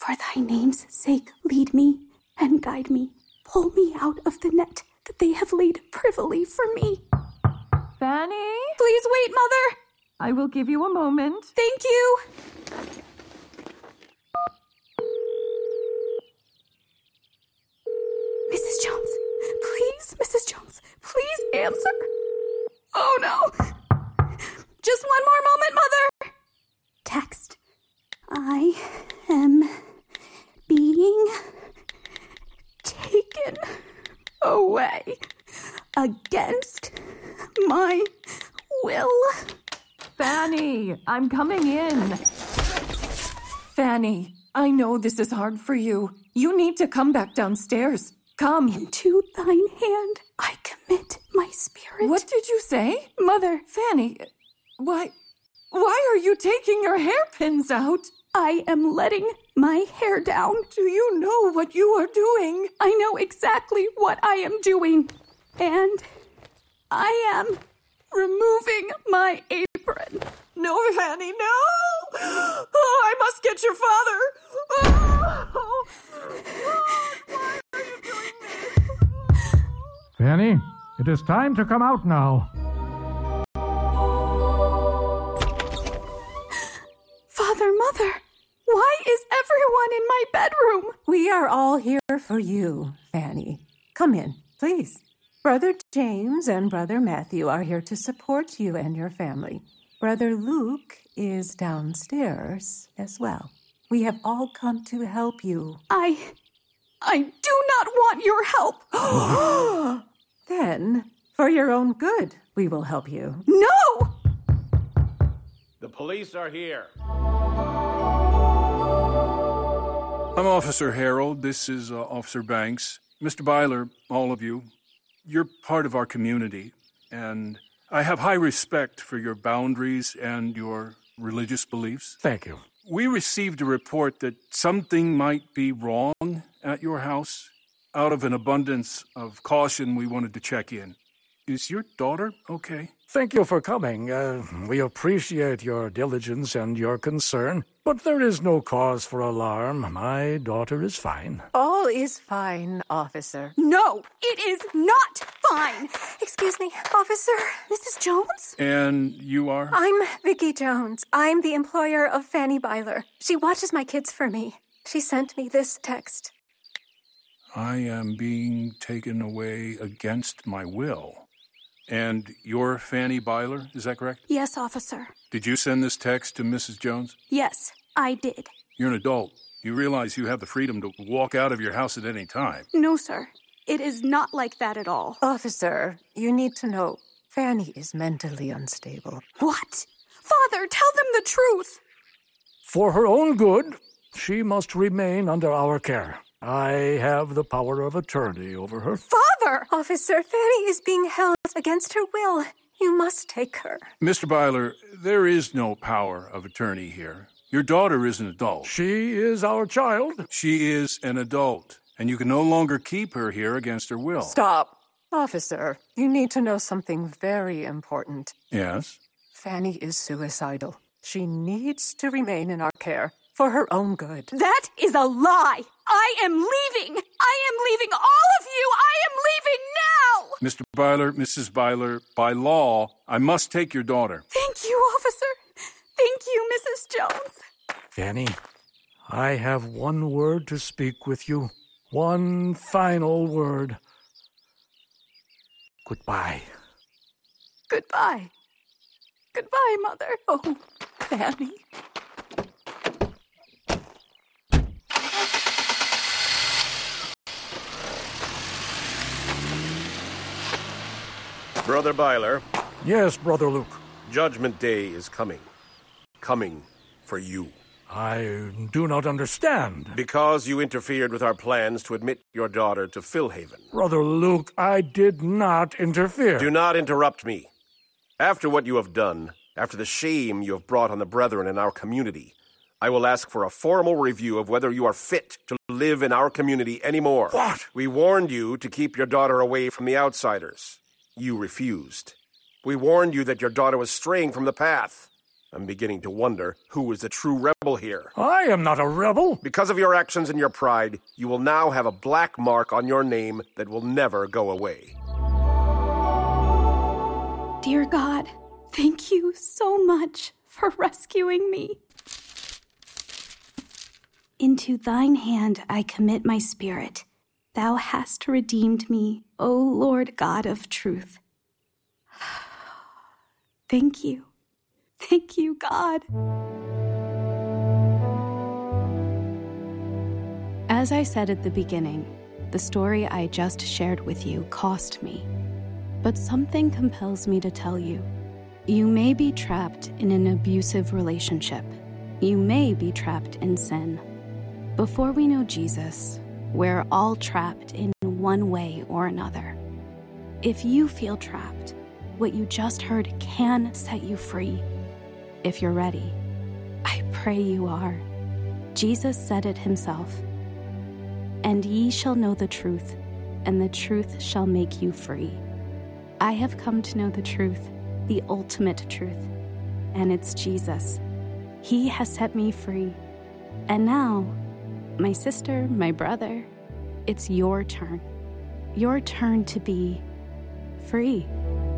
For thy name's sake, lead me and guide me. Pull me out of the net that they have laid privily for me. Fanny? Please wait, Mother. I will give you a moment. Thank you. Mrs. Jones, please, Mrs. Jones, please answer. Oh, no. Just one more moment, Mother. Text. I am being taken away against my will. Fanny, I'm coming in. Fanny, I know this is hard for you. You need to come back downstairs. Come. Into thine hand I commit my spirit. What did you say? Mother. Fanny, why are you taking your hairpins out? I am letting my hair down. Do you know what you are doing? I know exactly what I am doing. And I am removing my apron. No, Fanny, no! Oh, I must get your father! Oh, why are you doing this? Fanny, it is time to come out now. Father, Mother, why is everyone in my bedroom? We are all here for you, Fanny. Come in, please. Brother James and Brother Matthew are here to support you and your family. Brother Luke is downstairs as well. We have all come to help you. I do not want your help. Then, for your own good, we will help you. No! The police are here. I'm Officer Harold. This is Officer Banks. Mr. Byler, all of you, you're part of our community, and I have high respect for your boundaries and your religious beliefs. Thank you. We received a report that something might be wrong at your house. Out of an abundance of caution, we wanted to check in. Is your daughter okay? Thank you for coming. We appreciate your diligence and your concern, but there is no cause for alarm. My daughter is fine. All is fine, officer. No, it is not fine. Excuse me, officer. Mrs. Jones? And you are? I'm Vicki Jones. I'm the employer of Fanny Byler. She watches my kids for me. She sent me this text. I am being taken away against my will. And you're Fanny Byler, is that correct? Yes, officer. Did you send this text to Mrs. Jones? Yes, I did. You're an adult. You realize you have the freedom to walk out of your house at any time. No, sir. It is not like that at all. Officer, you need to know, Fanny is mentally unstable. What? Father, tell them the truth. For her own good, she must remain under our care. I have the power of attorney over her. Father! Officer, Fanny is being held against her will. You must take her. Mr. Byler, there is no power of attorney here. Your daughter is an adult. She is our child. She is an adult, and you can no longer keep her here against her will. Stop. Officer, you need to know something very important. Yes? Fanny is suicidal. She needs to remain in our care for her own good. That is a lie. I am leaving. I am leaving all of you. I am leaving now. Mr. Byler, Mrs. Byler, by law, I must take your daughter. Thank you, officer. Thank you, Mrs. Jones. Fanny, I have one word to speak with you. One final word. Goodbye. Goodbye. Goodbye, Mother. Oh, Fanny. Brother Byler, Yes, Brother Luke. Judgment Day is coming. Coming for you. I do not understand. Because you interfered with our plans to admit your daughter to Philhaven. Brother Luke, I did not interfere. Do not interrupt me. After what you have done, after the shame you have brought on the brethren in our community, I will ask for a formal review of whether you are fit to live in our community anymore. What? We warned you to keep your daughter away from the outsiders. You refused. We warned you that your daughter was straying from the path. I'm beginning to wonder who is the true rebel here. I am not a rebel. Because of your actions and your pride, you will now have a black mark on your name that will never go away. Dear God, thank you so much for rescuing me. Into thine hand I commit my spirit. Thou hast redeemed me, O Lord God of truth. Thank you. Thank you, God. As I said at the beginning, the story I just shared with you cost me. But something compels me to tell you. You may be trapped in an abusive relationship. You may be trapped in sin. Before we know Jesus, we're all trapped in one way or another. If you feel trapped, what you just heard can set you free. If you're ready, I pray you are. Jesus said it himself. And ye shall know the truth, and the truth shall make you free. I have come to know the truth, the ultimate truth, and it's Jesus. He has set me free. And now, my sister, my brother, it's your turn. Your turn to be free.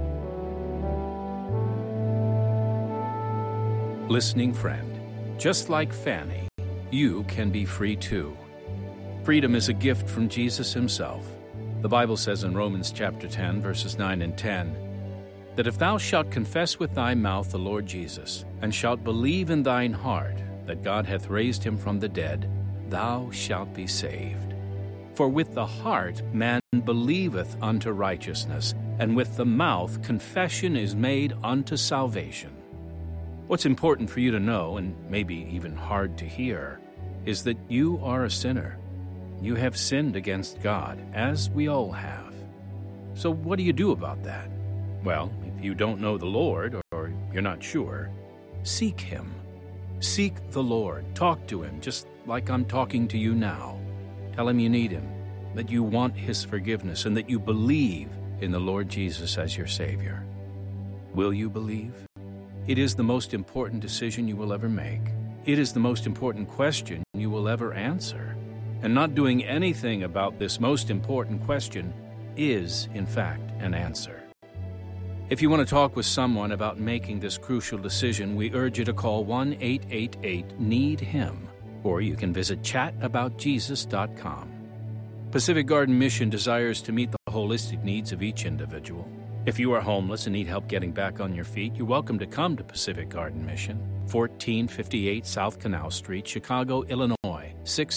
Listening friend, just like Fanny, you can be free too. Freedom is a gift from Jesus himself. The Bible says in Romans chapter 10, verses 9 and 10, that if thou shalt confess with thy mouth the Lord Jesus, and shalt believe in thine heart that God hath raised him from the dead, thou shalt be saved. For with the heart man believeth unto righteousness, and with the mouth confession is made unto salvation. What's important for you to know, and maybe even hard to hear, is that you are a sinner. You have sinned against God, as we all have. So what do you do about that? Well, if you don't know the Lord, or you're not sure, seek him. Seek the Lord. Talk to him, just like I'm talking to you now. Tell him you need him, that you want his forgiveness, and that you believe in the Lord Jesus as your Savior. Will you believe? It is the most important decision you will ever make. It is the most important question you will ever answer. And not doing anything about this most important question is, in fact, an answer. If you want to talk with someone about making this crucial decision, we urge you to call 1-888-NEED-HIM, or you can visit chataboutjesus.com. Pacific Garden Mission desires to meet the holistic needs of each individual. If you are homeless and need help getting back on your feet, you're welcome to come to Pacific Garden Mission, 1458 South Canal Street, Chicago, Illinois,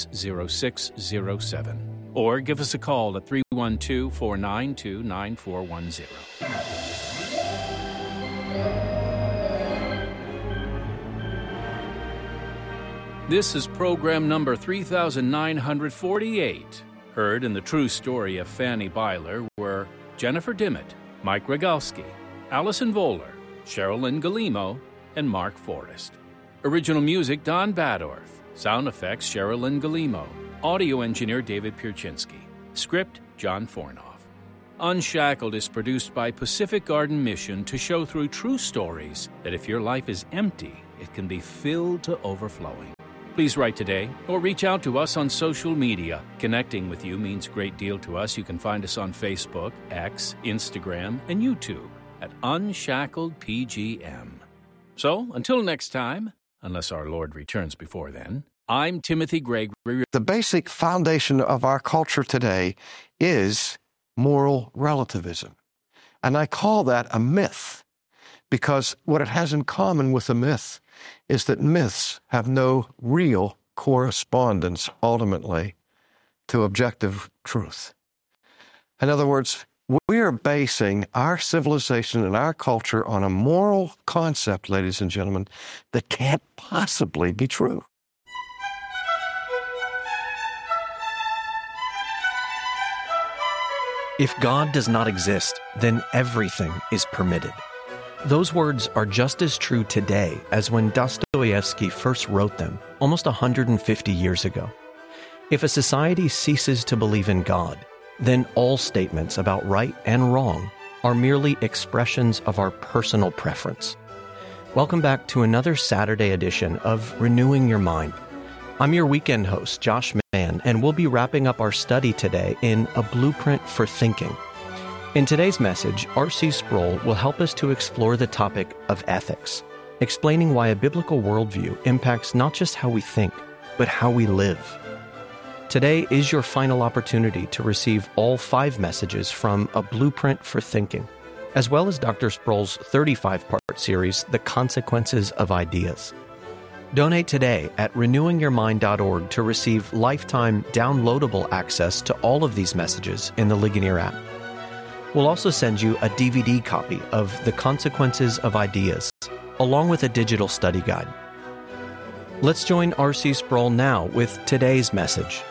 60607. Or give us a call at 312-492-9410. This is program number 3948. Heard in the true story of Fanny Byler were Jennifer Dimmitt, Mike Rogalski, Allison Voller, Sherilyn Galimo, and Mark Forrest. Original music, Don Badorf. Sound effects, Sherilyn Galimo. Audio engineer, David Pierczynski. Script, John Fornoff. Unshackled is produced by Pacific Garden Mission to show through true stories that if your life is empty, it can be filled to overflowing. Please write today or reach out to us on social media. Connecting with you means a great deal to us. You can find us on Facebook, X, Instagram, and YouTube at Unshackled PGM. So, until next time, unless our Lord returns before then, I'm Timothy Gregory. The basic foundation of our culture today is moral relativism. And I call that a myth because what it has in common with a myth is that myths have no real correspondence, ultimately, to objective truth. In other words, we are basing our civilization and our culture on a moral concept, ladies and gentlemen, that can't possibly be true. If God does not exist, then everything is permitted. Those words are just as true today as when Dostoevsky first wrote them, almost 150 years ago. If a society ceases to believe in God, then all statements about right and wrong are merely expressions of our personal preference. Welcome back to another Saturday edition of Renewing Your Mind. I'm your weekend host, Josh Mann, and we'll be wrapping up our study today in A Blueprint for Thinking. In today's message, R.C. Sproul will help us to explore the topic of ethics, explaining why a biblical worldview impacts not just how we think, but how we live. Today is your final opportunity to receive all 5 messages from A Blueprint for Thinking, as well as Dr. Sproul's 35-part series, The Consequences of Ideas. Donate today at renewingyourmind.org to receive lifetime downloadable access to all of these messages in the Ligonier app. We'll also send you a DVD copy of The Consequences of Ideas, along with a digital study guide. Let's join R.C. Sproul now with today's message.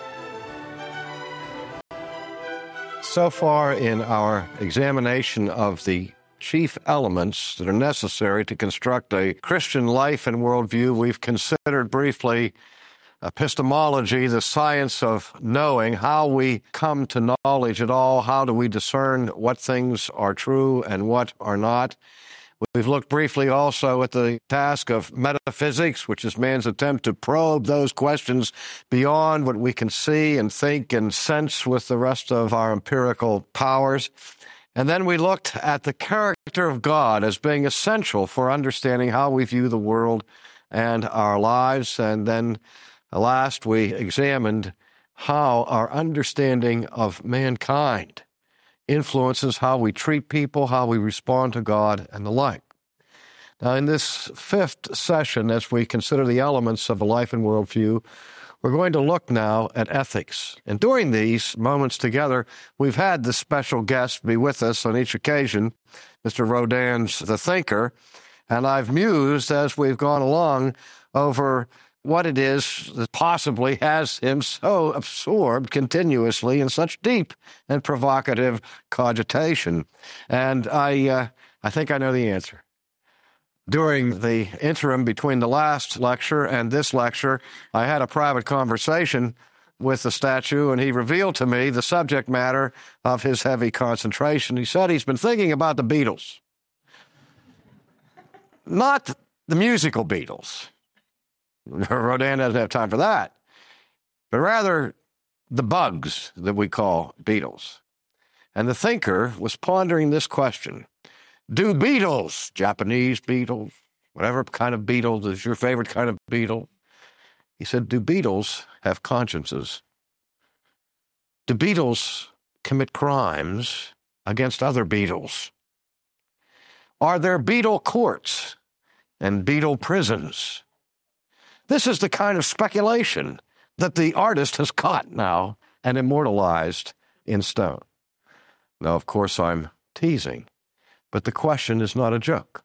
So far in our examination of the chief elements that are necessary to construct a Christian life and worldview, we've considered briefly epistemology, the science of knowing, how we come to knowledge at all, how do we discern what things are true and what are not. We've looked briefly also at the task of metaphysics, which is man's attempt to probe those questions beyond what we can see and think and sense with the rest of our empirical powers. And then we looked at the character of God as being essential for understanding how we view the world and our lives. And then last, we examined how our understanding of mankind influences how we treat people, how we respond to God, and the like. Now, in this 5th session, as we consider the elements of a life and worldview, we're going to look now at ethics. And during these moments together, we've had this special guest be with us on each occasion, Mr. Rodin's The Thinker, and I've mused as we've gone along over what it is that possibly has him so absorbed continuously in such deep and provocative cogitation. And I think I know the answer. During the interim between the last lecture and this lecture, I had a private conversation with the statue, and he revealed to me the subject matter of his heavy concentration. He said he's been thinking about the Beatles. Not the musical Beatles. Rodin doesn't have time for that. But rather, the bugs that we call beetles. And the thinker was pondering this question. Do beetles, Japanese beetles, whatever kind of beetle is your favorite kind of beetle? He said, do beetles have consciences? Do beetles commit crimes against other beetles? Are there beetle courts and beetle prisons? This is the kind of speculation that the artist has caught now and immortalized in stone. Now, of course, I'm teasing, but the question is not a joke.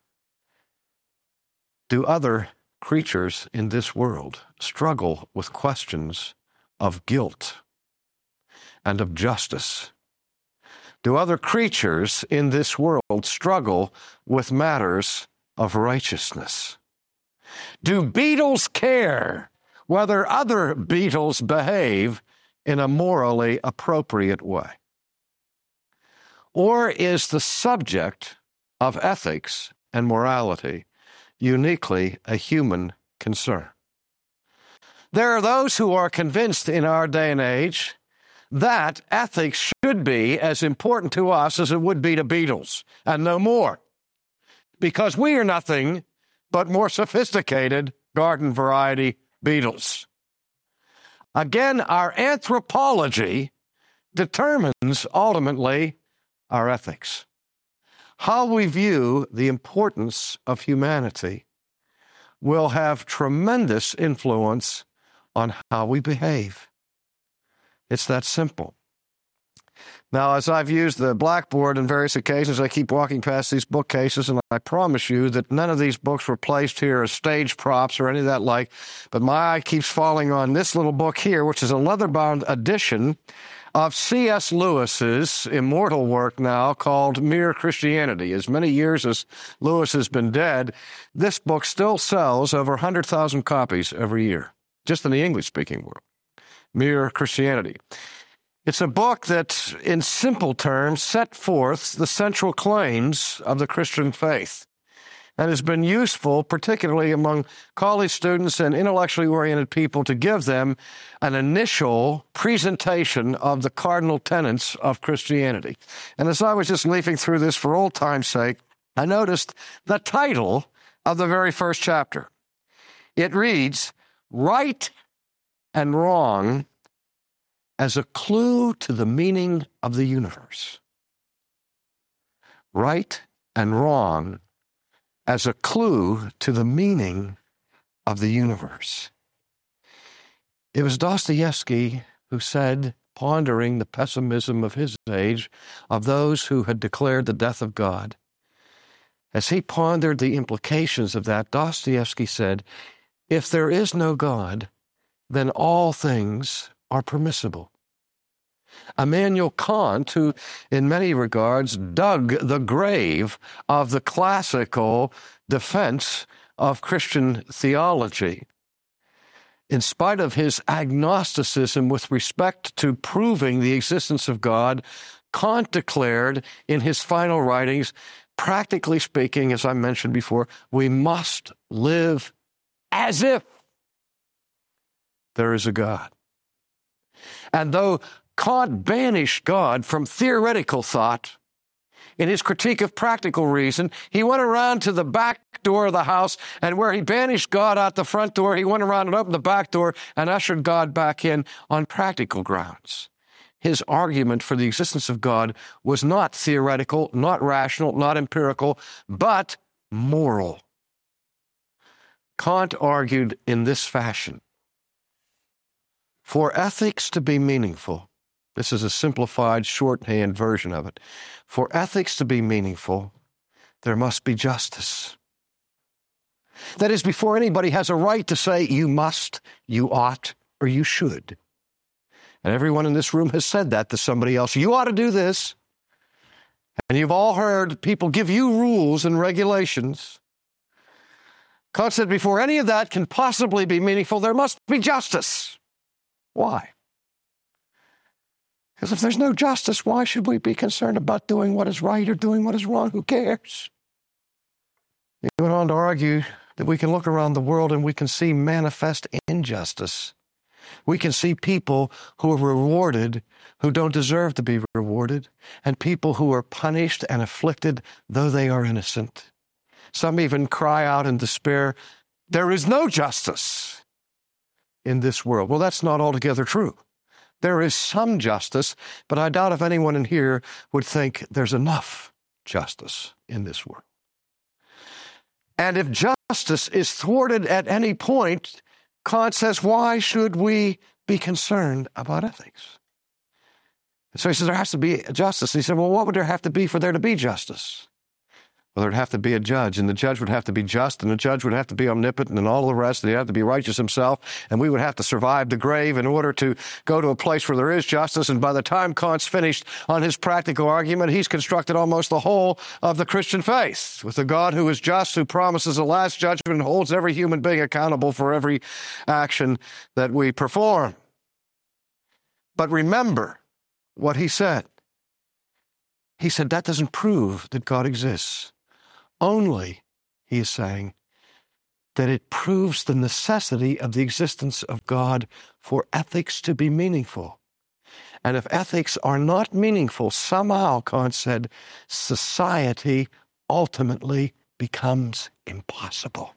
Do other creatures in this world struggle with questions of guilt and of justice? Do other creatures in this world struggle with matters of righteousness? Do beetles care whether other beetles behave in a morally appropriate way? Or is the subject of ethics and morality uniquely a human concern? There are those who are convinced in our day and age that ethics should be as important to us as it would be to beetles, and no more, because we are nothing but more sophisticated garden variety beetles. Again, our anthropology determines ultimately our ethics. How we view the importance of humanity will have tremendous influence on how we behave. It's that simple. Now, as I've used the blackboard on various occasions, I keep walking past these bookcases, and I promise you that none of these books were placed here as stage props or any of that like, but my eye keeps falling on this little book here, which is a leather-bound edition of C.S. Lewis's immortal work now called Mere Christianity. As many years as Lewis has been dead, this book still sells over 100,000 copies every year, just in the English-speaking world. Mere Christianity. It's a book that, in simple terms, set forth the central claims of the Christian faith. and has been useful, particularly among college students and intellectually oriented people, to give them an initial presentation of the cardinal tenets of Christianity. And as I was just leafing through this for old time's sake, I noticed the title of the very first chapter. It reads, Right and Wrong as a Clue to the Meaning of the Universe. Right and wrong as a clue to the meaning of the universe. It was Dostoevsky who said, pondering the pessimism of his age, of those who had declared the death of God, as he pondered the implications of that, Dostoevsky said, if there is no God, then all things are permissible. Immanuel Kant, who in many regards dug the grave of the classical defense of Christian theology, in spite of his agnosticism with respect to proving the existence of God, Kant declared in his final writings, practically speaking, as I mentioned before, we must live as if there is a God. And though Kant banished God from theoretical thought, in his critique of practical reason, he went around to the back door of the house, and where he banished God out the front door, he went around and opened the back door and ushered God back in on practical grounds. His argument for the existence of God was not theoretical, not rational, not empirical, but moral. Kant argued in this fashion, for ethics to be meaningful, this is a simplified shorthand version of it. For ethics to be meaningful, there must be justice. That is, before anybody has a right to say you must, you ought, or you should. And everyone in this room has said that to somebody else. You ought to do this. And you've all heard people give you rules and regulations. Kant said before any of that can possibly be meaningful, there must be justice. Why? Because if there's no justice, why should we be concerned about doing what is right or doing what is wrong? Who cares? He went on to argue that we can look around the world and we can see manifest injustice. We can see people who are rewarded who don't deserve to be rewarded, and people who are punished and afflicted though they are innocent. Some even cry out in despair, there is no justice in this world. Well, that's not altogether true. There is some justice, but I doubt if anyone in here would think there's enough justice in this world. And if justice is thwarted at any point, Kant says, why should we be concerned about ethics? And so he says there has to be justice. He said, well, what would there have to be for there to be justice? Well, there'd have to be a judge, and the judge would have to be just, and the judge would have to be omnipotent, and all the rest, and he'd have to be righteous himself, and we would have to survive the grave in order to go to a place where there is justice. And by the time Kant's finished on his practical argument, he's constructed almost the whole of the Christian faith, with a God who is just, who promises a last judgment, and holds every human being accountable for every action that we perform. But remember what he said. He said that doesn't prove that God exists. Only, he is saying, that it proves the necessity of the existence of God for ethics to be meaningful. And if ethics are not meaningful, somehow, Kant said, society ultimately becomes impossible.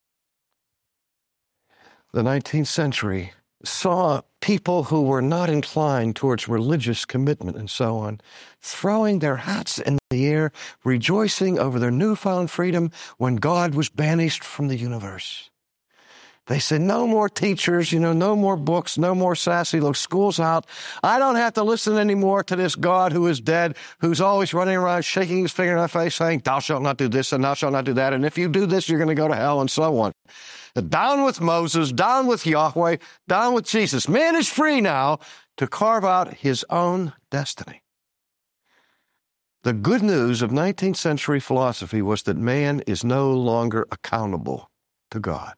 The 19th century saw people who were not inclined towards religious commitment and so on, throwing their hats in the air, rejoicing over their newfound freedom when God was banished from the universe. They said, no more teachers, no more books, no more sassy looks, school's out. I don't have to listen anymore to this God who is dead, who's always running around shaking his finger in my face saying, thou shalt not do this and thou shalt not do that. And if you do this, you're going to go to hell and so on. Down with Moses, down with Yahweh, down with Jesus. Man is free now to carve out his own destiny. The good news of 19th century philosophy was that man is no longer accountable to God.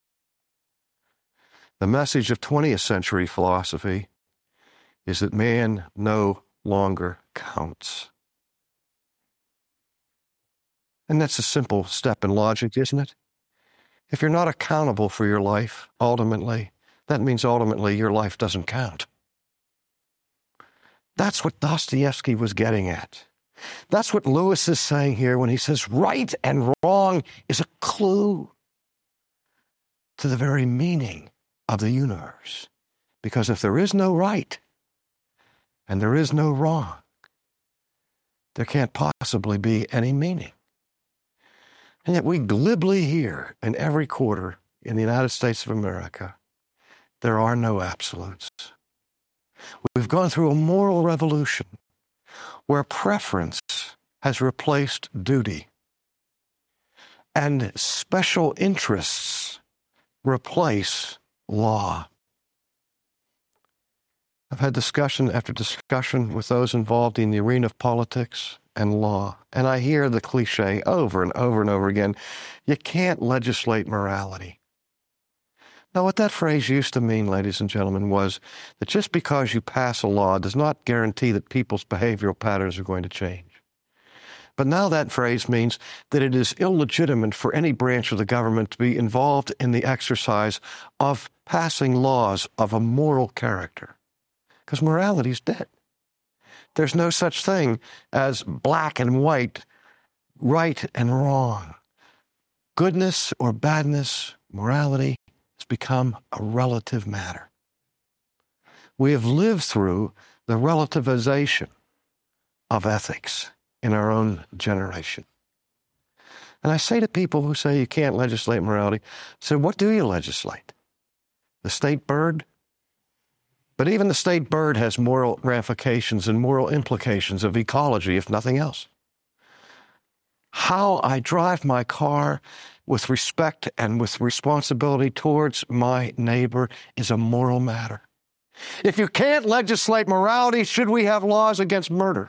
The message of 20th century philosophy is that man no longer counts. And that's a simple step in logic, isn't it? If you're not accountable for your life, ultimately, that means ultimately your life doesn't count. That's what Dostoevsky was getting at. That's what Lewis is saying here when he says right and wrong is a clue to the very meaning of the universe. Because if there is no right and there is no wrong, there can't possibly be any meaning. And yet we glibly hear in every quarter in the United States of America, there are no absolutes. We've gone through a moral revolution where preference has replaced duty and special interests replace law. I've had discussion after discussion with those involved in the arena of politics and law, and I hear the cliche over and over and over again, you can't legislate morality. Now, what that phrase used to mean, ladies and gentlemen, was that just because you pass a law does not guarantee that people's behavioral patterns are going to change. But now that phrase means that it is illegitimate for any branch of the government to be involved in the exercise of passing laws of a moral character, because morality is dead. There's no such thing as black and white, right and wrong. Goodness or badness, morality, has become a relative matter. We have lived through the relativization of ethics in our own generation. And I say to people who say you can't legislate morality, I say, what do you legislate? The state bird? But even the state bird has moral ramifications and moral implications of ecology, if nothing else. How I drive my car with respect and with responsibility towards my neighbor is a moral matter. If you can't legislate morality, should we have laws against murder?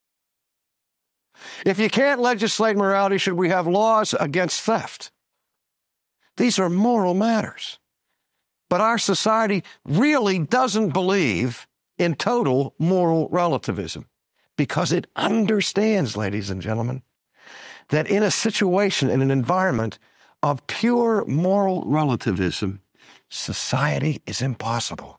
If you can't legislate morality, should we have laws against theft? These are moral matters. But our society really doesn't believe in total moral relativism because it understands, ladies and gentlemen, that in a situation, in an environment of pure moral relativism, society is impossible.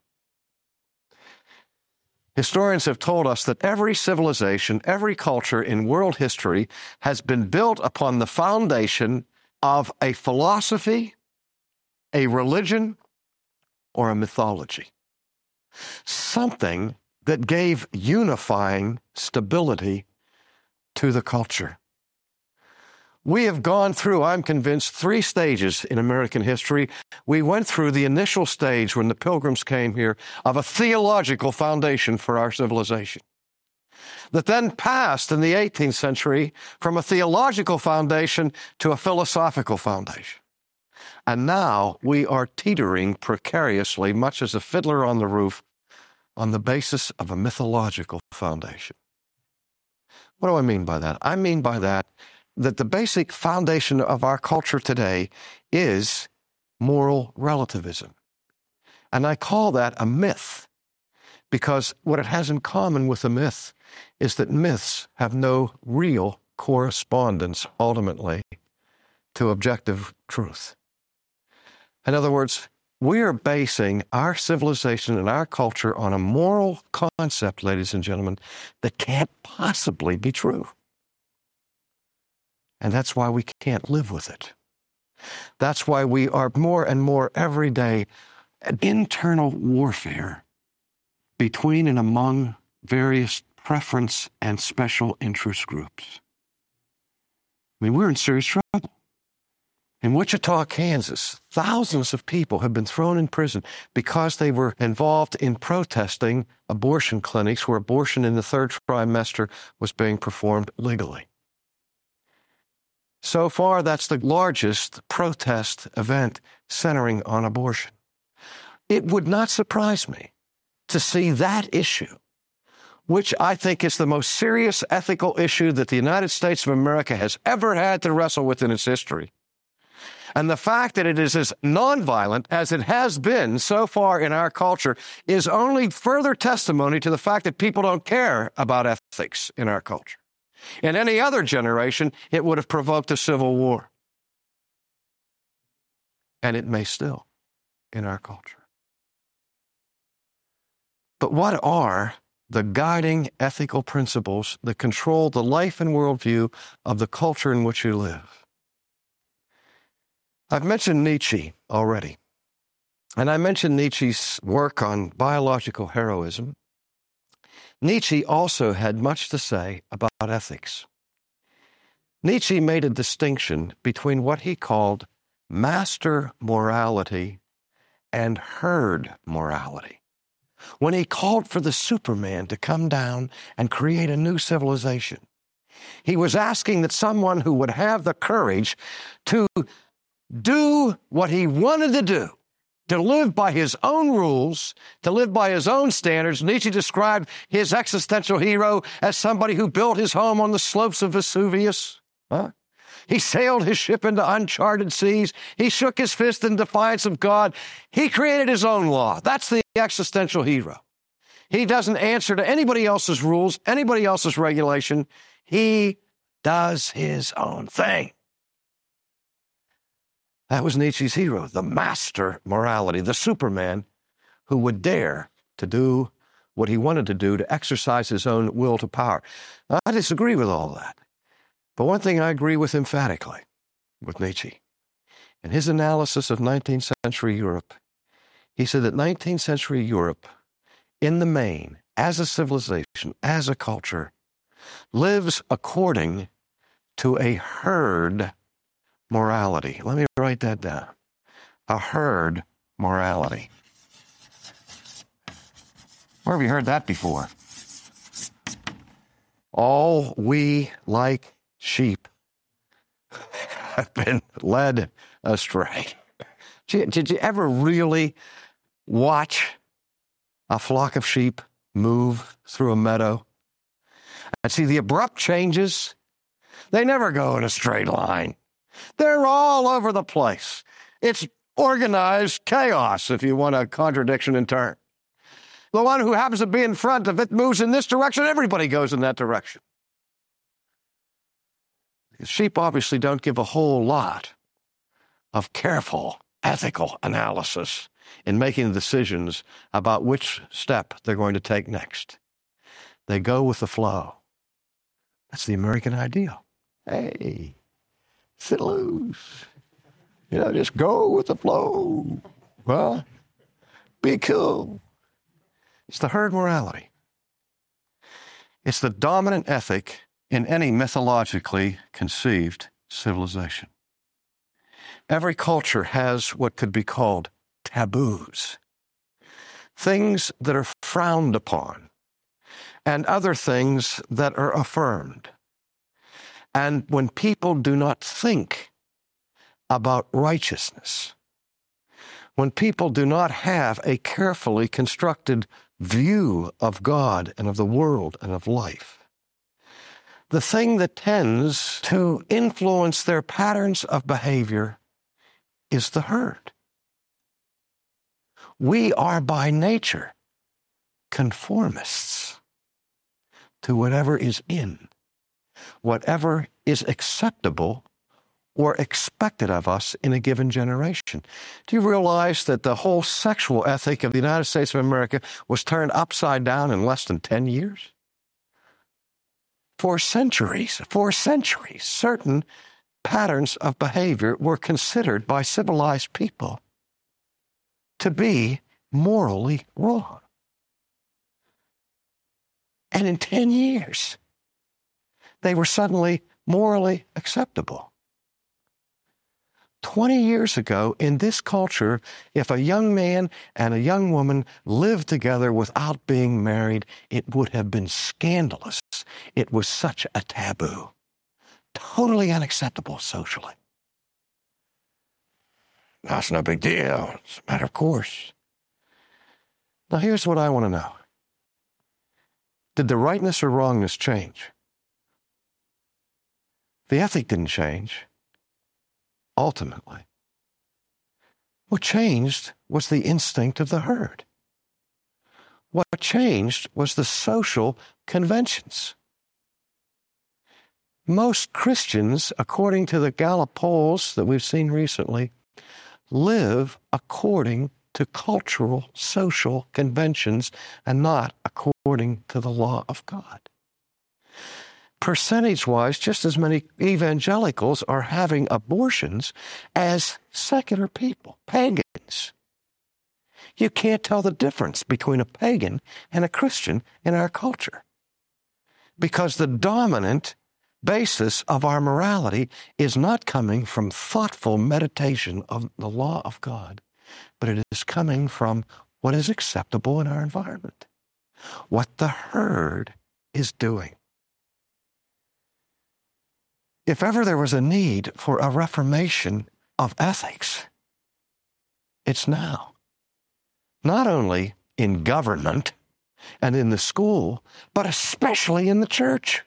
Historians have told us that every civilization, every culture in world history has been built upon the foundation of a philosophy, a religion, or a mythology. Something that gave unifying stability to the culture. We have gone through, I'm convinced, 3 stages in American history. We went through the initial stage when the Pilgrims came here of a theological foundation for our civilization, that then passed in the 18th century from a theological foundation to a philosophical foundation. And now we are teetering precariously, much as a fiddler on the roof, on the basis of a mythological foundation. What do I mean by that? I mean by that the basic foundation of our culture today is moral relativism. And I call that a myth, because what it has in common with a myth is that myths have no real correspondence, ultimately, to objective truth. In other words, we are basing our civilization and our culture on a moral concept, ladies and gentlemen, that can't possibly be true. And that's why we can't live with it. That's why we are more and more every day an internal warfare between and among various preference and special interest groups. I mean, we're in serious trouble. In Wichita, Kansas, thousands of people have been thrown in prison because they were involved in protesting abortion clinics where abortion in the 3rd trimester was being performed legally. So far, that's the largest protest event centering on abortion. It would not surprise me to see that issue, which I think is the most serious ethical issue that the United States of America has ever had to wrestle with in its history. And the fact that it is as nonviolent as it has been so far in our culture is only further testimony to the fact that people don't care about ethics in our culture. In any other generation, it would have provoked a civil war. And it may still in our culture. But what are the guiding ethical principles that control the life and worldview of the culture in which you live? I've mentioned Nietzsche already. And I mentioned Nietzsche's work on biological heroism. Nietzsche also had much to say about ethics. Nietzsche made a distinction between what he called master morality and herd morality. When he called for the Superman to come down and create a new civilization, he was asking that someone who would have the courage to do what he wanted to do, to live by his own rules, to live by his own standards. Nietzsche described his existential hero as somebody who built his home on the slopes of Vesuvius. He sailed his ship into uncharted seas. He shook his fist in defiance of God. He created his own law. That's the existential hero. He doesn't answer to anybody else's rules, anybody else's regulation. He does his own thing. That was Nietzsche's hero, the master morality, the Superman who would dare to do what he wanted to do, to exercise his own will to power. Now, I disagree with all that. But one thing I agree with emphatically with Nietzsche. In his analysis of 19th century Europe, he said that 19th century Europe, in the main, as a civilization, as a culture, lives according to a herd morality. Let me write that down. A herd morality. Where have you heard that before? All we, like sheep, have been led astray. Did you ever really watch a flock of sheep move through a meadow and see the abrupt changes? They never go in a straight line. They're all over the place. It's organized chaos, if you want a contradiction in turn. The one who happens to be in front of it moves in this direction, everybody goes in that direction. Sheep obviously don't give a whole lot of careful, ethical analysis in making decisions about which step they're going to take next. They go with the flow. That's the American ideal. Hey, sit loose. Just go with the flow. Well, be cool. It's the herd morality. It's the dominant ethic in any mythologically conceived civilization. Every culture has what could be called taboos, things that are frowned upon, and other things that are affirmed. And when people do not think about righteousness, when people do not have a carefully constructed view of God and of the world and of life, the thing that tends to influence their patterns of behavior is the herd. We are by nature conformists to whatever is in, whatever is acceptable or expected of us in a given generation. Do you realize that the whole sexual ethic of the United States of America was turned upside down in less than 10 years? For centuries, certain patterns of behavior were considered by civilized people to be morally wrong. And in 10 years, they were suddenly morally acceptable. 20 years ago, in this culture, if a young man and a young woman lived together without being married, it would have been scandalous. It was such a taboo. Totally unacceptable socially. That's no big deal. It's a matter of course. Now, here's what I want to know. Did the rightness or wrongness change? The ethic didn't change. Ultimately, what changed was the instinct of the herd. What changed was the social conventions. most Christians, according to the Gallup polls that we've seen recently, live according to cultural, social conventions and not according to the law of God. Percentage-wise, just as many evangelicals are having abortions as secular people, pagans. You can't tell the difference between a pagan and a Christian in our culture, because the dominant basis of our morality is not coming from thoughtful meditation of the law of God, but it is coming from what is acceptable in our environment, what the herd is doing. If ever there was a need for a reformation of ethics, it's now. Not only in government and in the school, but especially in the church.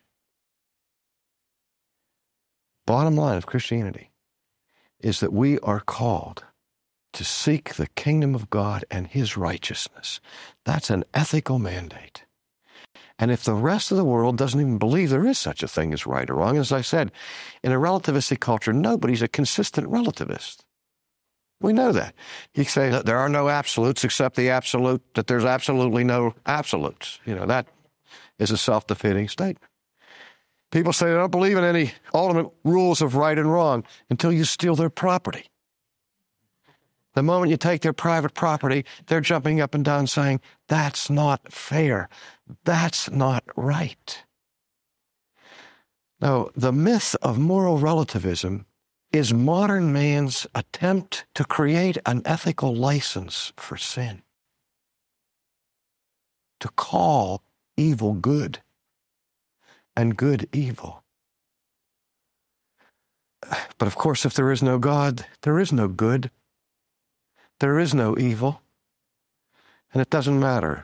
Bottom line of Christianity is that we are called to seek the kingdom of God and His righteousness. That's an ethical mandate. And if the rest of the world doesn't even believe there is such a thing as right or wrong, as I said, in a relativistic culture, nobody's a consistent relativist. We know that. You say that there are no absolutes except the absolute, that there's absolutely no absolutes. That is a self-defeating statement. People say they don't believe in any ultimate rules of right and wrong until you steal their property. The moment you take their private property, they're jumping up and down saying, that's not fair. That's not right. Now, the myth of moral relativism is modern man's attempt to create an ethical license for sin, to call evil good and good evil. But of course, if there is no God, there is no good. There is no evil, and it doesn't matter.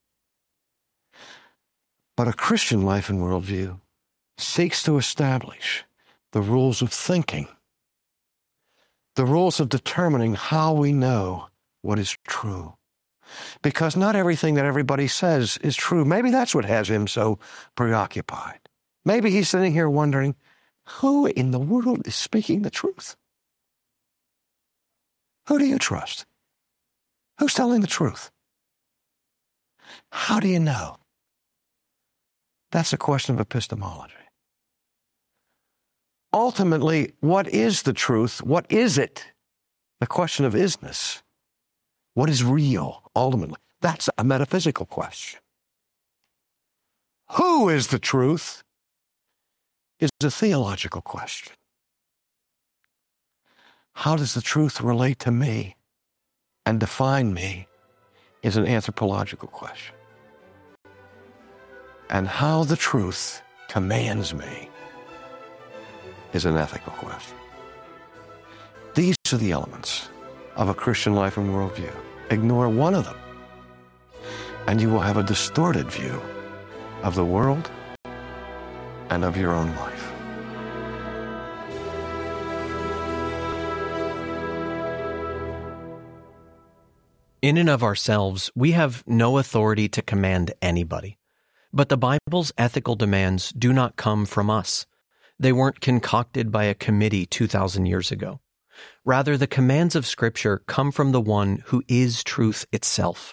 But a Christian life and worldview seeks to establish the rules of thinking, the rules of determining how we know what is true. Because not everything that everybody says is true. Maybe that's what has him so preoccupied. Maybe he's sitting here wondering, who in the world is speaking the truth? Who do you trust? Who's telling the truth? How do you know? That's a question of epistemology. Ultimately, what is the truth? What is it? The question of isness. What is real, ultimately? That's a metaphysical question. Who is the truth is a theological question. How does the truth relate to me and define me is an anthropological question. And how the truth commands me is an ethical question. These are the elements of a Christian life and worldview. Ignore one of them, and you will have a distorted view of the world and of your own life. In and of ourselves, we have no authority to command anybody. But the Bible's ethical demands do not come from us. They weren't concocted by a committee 2,000 years ago. Rather, the commands of Scripture come from the one who is truth itself.